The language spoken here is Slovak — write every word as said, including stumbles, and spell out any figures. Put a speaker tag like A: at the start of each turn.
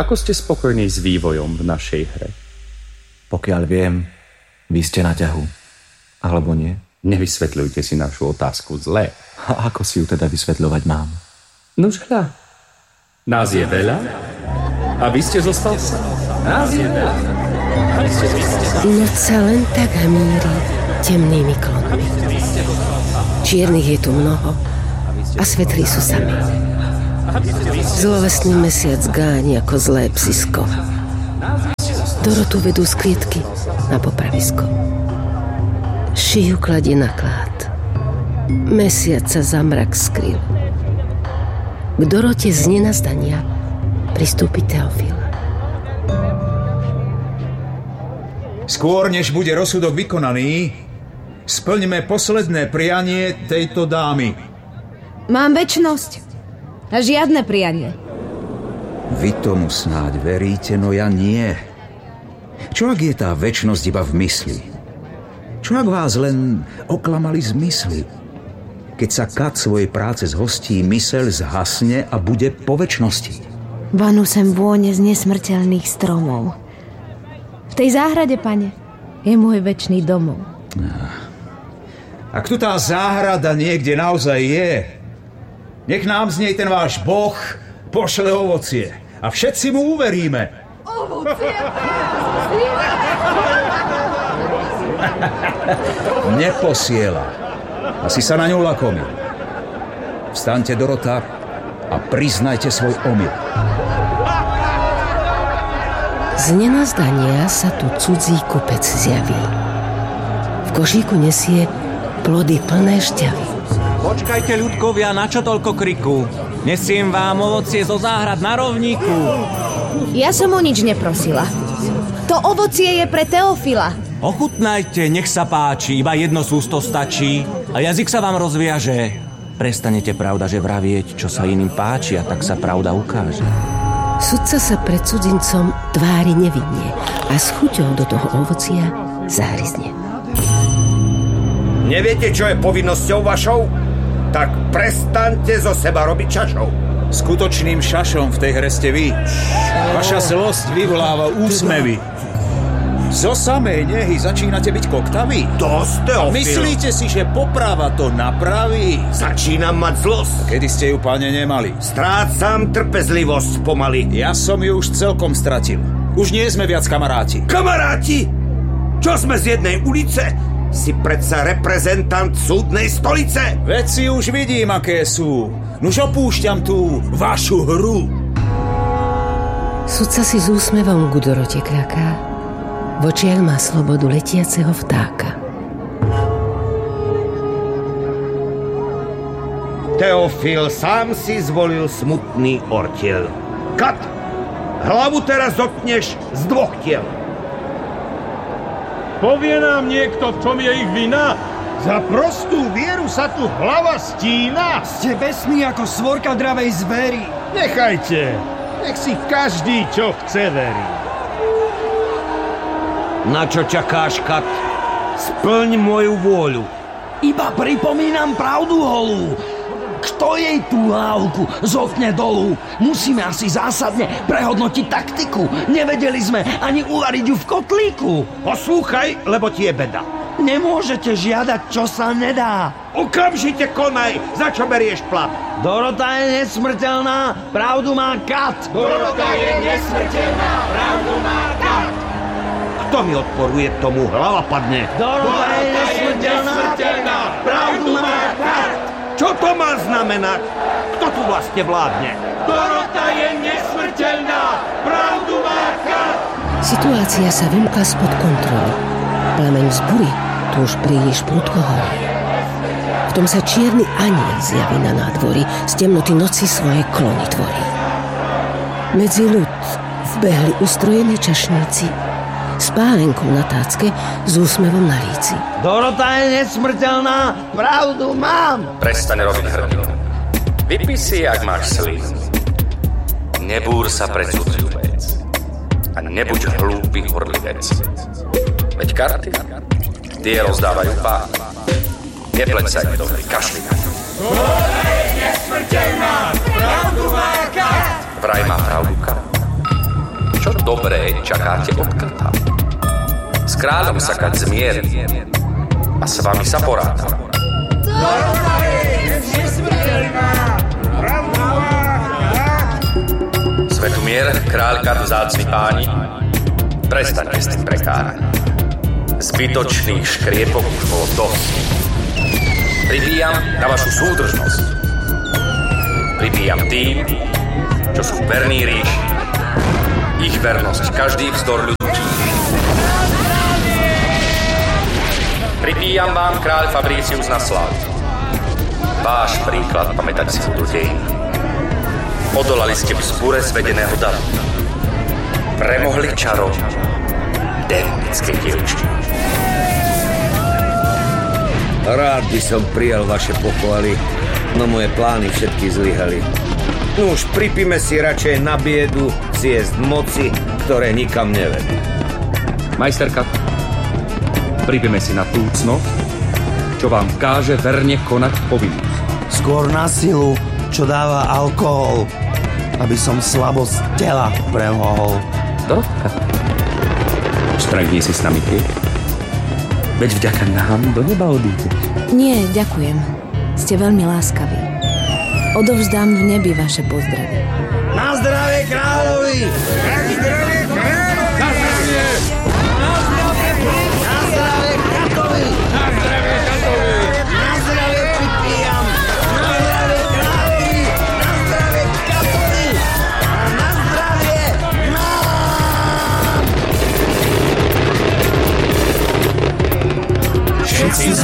A: Ako ste spokojní s vývojom v našej hre?
B: Pokiaľ viem, vy ste na ťahu. Alebo nie?
A: Nevysvetľujte si našu otázku zle.
B: A ako si ju teda vysvetľovať mám?
A: Nož hľa. Nás je veľa a vy ste zostal sám. Nás je veľa a vy ste zostal sám.
C: Noc sa len tak hamíri temnými klonmi. Čiernych je tu mnoho a svetlí sú sami. Zlovestný mesiac gáni ako zlé psisko. Dorotu vedú z klietky na popravisko. Šiju kladie na klád. Mesiac sa za mrak skryl. K Dorote z nenazdania pristúpi Teofil.
D: Skôr, než bude rozsudok vykonaný, splňme posledné prianie tejto dámy.
E: Mám večnosť a žiadne prianie.
D: Vy tomu snáď veríte, no ja nie. Čo ak je tá večnosť iba v mysli? Čo ak vás len oklamali zmysly? Keď sa kat svojej práce zhostí, myseľ zhasne a bude po večnosti.
E: Vanú sem vône z nesmrteľných stromov. V tej záhrade, pane, je môj večný domov.
D: Ak tu tá záhrada niekde naozaj je, nech nám z nej ten váš Boh pošle ovocie a všetci mu uveríme.
E: Ovocie!
D: Neposiela. Asi sa na ňu lakomí. Vstaňte, Dorota, a priznajte svoj omyl.
C: Z nenazdania sa tu cudzí kupec zjaví. V košíku nesie plody plné šťavy.
F: Počkajte, ľudkovia, na čo toľko kriku? Nesiem vám ovocie zo záhrad na rovníku.
E: Ja som o nič neprosila. To ovocie je pre Teofila.
F: Ochutnajte, nech sa páči, iba jedno sústo stačí a jazyk sa vám rozviaže. Prestanete, pravda, že vravieť, čo sa iným páči, a tak sa pravda ukáže.
C: Sudca sa pred cudzincom tvári nevinne a s chuťou do toho ovocia zahryzne.
G: Neviete, čo je povinnosťou vašou? Tak prestaňte zo seba robiť šašov.
D: Skutočným šašom v tej hre ste vy. Vaša zlosť vyvoláva úsmevy. Zo samej nehy začínate byť koktavý.
G: Dosť, Teofil.
D: Myslíte si, že poprava to napraví?
G: Začínam mať zlosť.
D: Kedy ste ju, pane, nemali?
G: Strácam trpezlivosť pomaly.
D: Ja som ju už celkom stratil. Už nie sme viac kamaráti.
G: Kamaráti? Čo sme z jednej ulice? Si predsa reprezentant súdnej stolice.
D: Veď si už vidím, aké sú. Nuž opúšťam tú vašu hru.
C: Sudca si s úsmevom ku Dorote kľaká. V očiach má slobodu letiaceho vtáka.
G: Teofil sám si zvolil smutný ortiel. Kat, hlavu teraz zotneš z dvoch tiel.
H: Povie nám niekto, v čom je ich vina?
I: Za prostú vieru sa tu hlava stína.
J: Ste besní ako svorka dravej zvery.
I: Nechajte, nech si každý, čo chce, verí.
G: Na čo čakáš, Kat? Splň moju vôľu.
J: Iba pripomínam pravdu holú. Kto jej tú hlavku zotne dolu? Musíme asi zásadne prehodnotiť taktiku. Nevedeli sme ani uvariť ju v kotlíku.
G: Poslúchaj, lebo ti je beda.
J: Nemôžete žiadať, čo sa nedá.
G: Okamžite konaj, za čo berieš plat.
J: Dorota je nesmrteľná, pravdu má Kat.
K: Dorota je nesmrteľná, pravdu má Kat.
G: Kto mi odporuje, tomu hlava padne.
J: Dorota je nesmrteľná,
K: pravdu má Kat.
G: Čo to má znamenať? Kto tu vlastne vládne?
K: Dorota je nesmrteľná, pravdu má Kat.
C: Situácia sa vymkla spod kontroly. Plameň vzbúry tu už príliš prudko horí. V tom sa čierny aniel zjaví na nádvorí, z temnoty noci svoje klony tvorí. Medzi ľud vbehli ustrojení čašníci s pálenkou na tácke, s úsmevom na líci.
J: Dorota je nesmrteľná, pravdu mám.
A: Prestaň robiť hrdinu. Vypí si, ak máš slín. Nebúr sa pre cudziu vec. A nebuď hlúpy horlivec. Veď karty, tie rozdávajú pán. Nepleť sa im dobre, kašli.
K: Dorota je nesmrteľná, pravdu má Kat.
A: Vraj má pravdu Kat. dobré čakáte od krta. S kráľom sa kať zmierni a s vami sa poráta. Svetumier, kráľ Kat, vzácni páni, prestaňte s tým prekáraním. Zbytočných škriepok už bolo dosť. Pribíjam na vašu súdržnosť. Pribíjam tým, čo sú verní ríši. Ich vernosť každý vzdor ľudu číši. Pribíjam vám kráľ Fabricius na slávu. Váš príklad pamätať si budú dejiny. Odolali ste v zbure zvedeného davu. Premohli čaro démonickej dievčky.
G: Rád by som prijal vaše pochvaly, no moje plány všetky zlyhali. No už pripíme si radšej na biedu ciest moci, ktoré nikam nevedú.
A: Majster Kat, pripíme si na tú cnosť, čo vám káže verne konať povinnosť.
J: Skôr na silu, čo dáva alkohol, aby som slabosť tela premohol.
A: Dorotka, strajkni si s nami ty. Veď vďaka nám do neba odídeš.
E: Nie, ďakujem. Ste veľmi láskaví. Odovzdám v nebi vaše pozdravy.
J: Na zdravie kráľovi! Na zdravie!